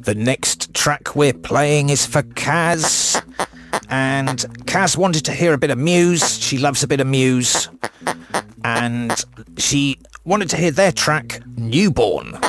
The next track we're playing is for Kaz. And Kaz wanted to hear a bit of Muse. She loves a bit of Muse. And she wanted to hear their track, Newborn.